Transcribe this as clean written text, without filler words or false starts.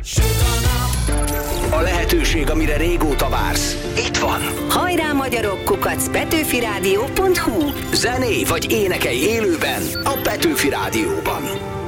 A lehetőség, amire régóta vársz. Itt van. Hajrá magyarok @petőfiradio.hu. Zené vagy énekelj élőben a Petőfi Rádióban.